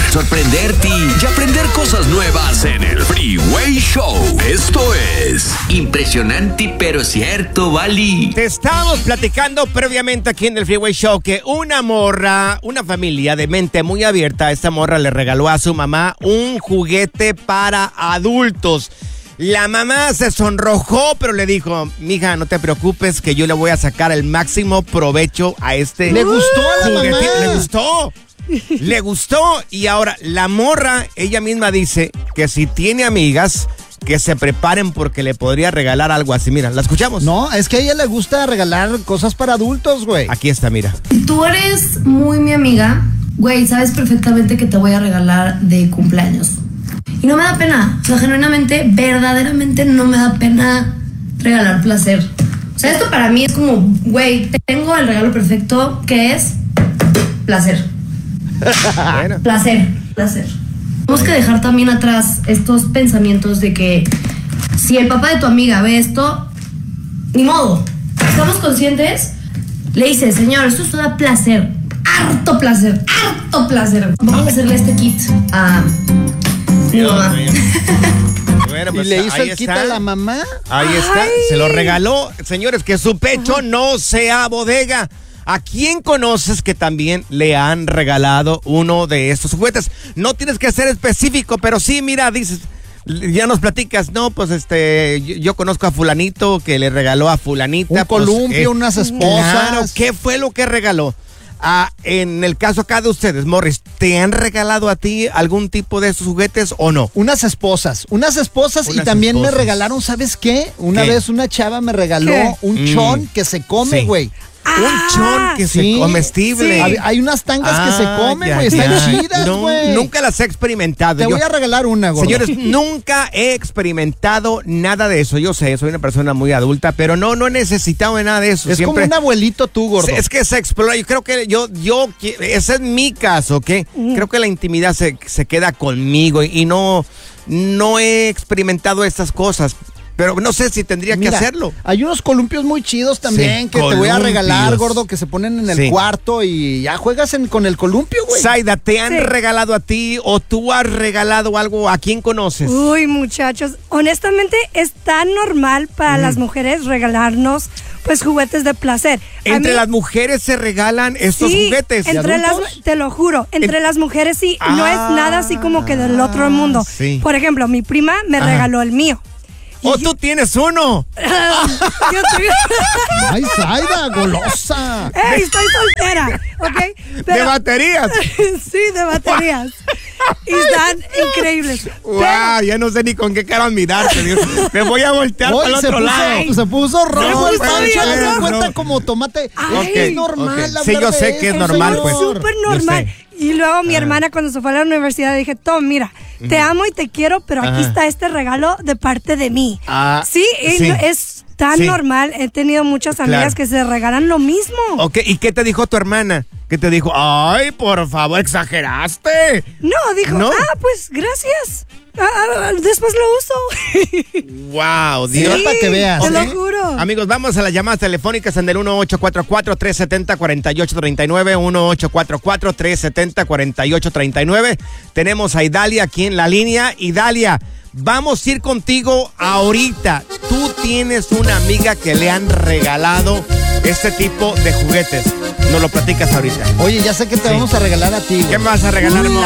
sorprenderte y aprender cosas nuevas en el Freeway Show. Esto es impresionante pero cierto, Vali. Te estábamos platicando previamente aquí en el Freeway Show que una familia de mente muy abierta, esta morra le regaló a su mamá un juguete para adultos. La mamá se sonrojó, pero le dijo: mija, no te preocupes que yo le voy a sacar el máximo provecho a este. ¿Le gustó a la mamá? Le gustó. Y ahora la morra, ella misma dice que si tiene amigas, que se preparen porque le podría regalar algo así. Mira, ¿la escuchamos? No, es que a ella le gusta regalar cosas para adultos, güey. Aquí está, mira. Tú eres muy mi amiga, güey, sabes perfectamente que te voy a regalar de cumpleaños. Y no me da pena, o sea, genuinamente, verdaderamente no me da pena regalar placer. O sea, esto para mí es como, güey, tengo el regalo perfecto, que es placer. Bueno. Placer. Tenemos que dejar también atrás estos pensamientos de que si el papá de tu amiga ve esto, ni modo. ¿Estamos conscientes? Le dice: señor, esto da placer, harto placer. Vamos a hacerle este kit a mi mamá. Bueno, pues ¿Y le hizo ahí el kit está. a la mamá? Ahí está, se lo regaló. Señores, que su pecho no sea bodega. ¿A quién conoces que también le han regalado uno de estos juguetes? No tienes que ser específico, pero sí, mira, dices, ya nos platicas, no, pues yo conozco a fulanito que le regaló a fulanita. Un columpio, unas esposas. Claro, ¿qué fue lo que regaló? En el caso acá de ustedes, Morris, ¿te han regalado a ti algún tipo de estos juguetes o no? Unas esposas y también me regalaron, ¿sabes qué? Una vez una chava me regaló un chon que se come, güey. Un chon que se comestible. Sí. Hay unas tangas que se comen, güey. Están chidas, güey. Nunca las he experimentado. Te voy a regalar una, gordo. Señores, nunca he experimentado nada de eso. Yo sé, soy una persona muy adulta, pero no he necesitado de nada de eso. Es Siempre, como un abuelito tú, gordo. Es que se explora. Yo creo que ese es mi caso, ¿ok? Creo que la intimidad se queda conmigo y no he experimentado estas cosas. Pero no sé si tendría que hacerlo. Hay unos columpios muy chidos también que te voy a regalar, gordo, que se ponen en el cuarto y ya juegas con el columpio, güey. Zaida, ¿te han regalado a ti o tú has regalado algo? ¿A quién conoces? Uy, muchachos, honestamente es tan normal para las mujeres regalarnos pues juguetes de placer. ¿Entre las mujeres se regalan estos juguetes? Te lo juro, entre las mujeres sí, no es nada así como que del otro mundo. Sí. Por ejemplo, mi prima me regaló el mío. Tú tienes uno! ¡Ay, Zaida, golosa! ¡Ey, estoy soltera! ¿Ok? ¿De baterías? Sí, de baterías. Y están increíbles. ¡Wow! Ya no sé ni con qué cara mirarte. Dios. Me voy a voltear para el otro lado. Se puso rojo el pancho. rojo. Cuenta como tomate. Es normal. Sí, yo sé que es normal, pues. Súper normal. Y luego mi hermana, cuando se fue a la universidad, dije: Tom, mira, te amo y te quiero, pero aquí está este regalo de parte de mí. Sí, es tan normal. He tenido muchas amigas que se regalan lo mismo. Ok, ¿y qué te dijo tu hermana? ¿Qué te dijo? ¡Ay, por favor, exageraste! No, dijo, pues gracias. Después lo uso. ¡Wow! Dios, para que veas. Te lo juro. Amigos, vamos a las llamadas telefónicas en el 1844-370-4839. 1844-370-4839. Tenemos a Idalia aquí en la línea. Idalia, vamos a ir contigo ahorita. Tú tienes una amiga que le han regalado este tipo de juguetes. Nos lo platicas ahorita. Oye, ya sé que te vamos a regalar a ti, güey. ¿Qué me vas a regalar?